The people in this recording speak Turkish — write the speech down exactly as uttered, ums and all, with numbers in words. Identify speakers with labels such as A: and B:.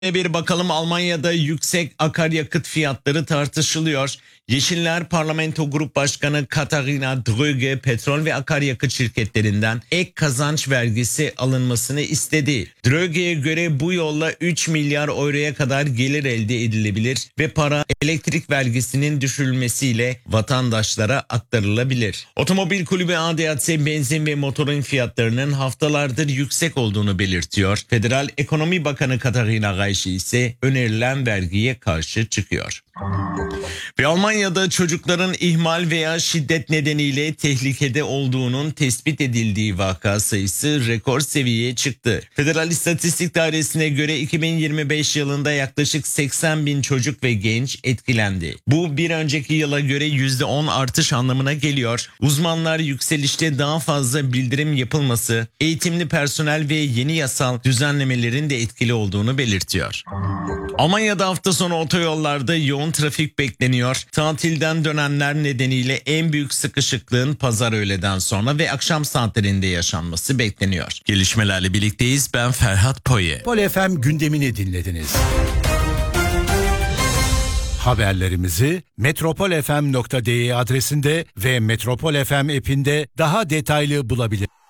A: Bir bakalım, Almanya'da yüksek akaryakıt fiyatları tartışılıyor. Yeşiller Parlamento Grup Başkanı Katharina Dröge petrol ve akaryakıt şirketlerinden ek kazanç vergisi alınmasını istedi. Dröge'ye göre bu yolla üç milyar euroya kadar gelir elde edilebilir ve para elektrik vergisinin düşürülmesiyle vatandaşlara aktarılabilir. Otomobil Kulübü A D A C benzin ve motorun fiyatlarının haftalardır yüksek olduğunu belirtiyor. Federal Ekonomi Bakanı Katharina Reiche ise önerilen vergiye karşı çıkıyor. Ve Almanya'da çocukların ihmal veya şiddet nedeniyle tehlikede olduğunun tespit edildiği vaka sayısı rekor seviyeye çıktı. Federal İstatistik Dairesi'ne göre iki bin yirmi beş yılında yaklaşık seksen bin çocuk ve genç etkilendi. Bu bir önceki yıla göre yüzde on artış anlamına geliyor. Uzmanlar yükselişte daha fazla bildirim yapılması, eğitimli personel ve yeni yasal düzenlemelerin de etkili olduğunu belirtiyor. Almanya'da hafta sonu otoyollarda yoğun trafik bekleniyor. Tatilden dönenler nedeniyle en büyük sıkışıklığın pazar öğleden sonra ve akşam saatlerinde yaşanması bekleniyor. Gelişmelerle birlikteyiz. Ben Ferhat Poye.
B: Pol F M gündemini dinlediniz. Haberlerimizi metropol f m nokta d e adresinde ve Metropol F M app'inde daha detaylı bulabilirsiniz.